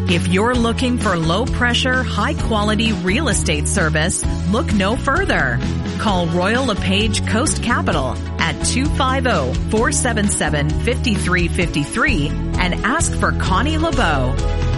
If you're looking for low-pressure, high-quality real estate service, look no further. Call Royal LePage Coast Capital at 250-477-5353 and ask for Connie LeBeau.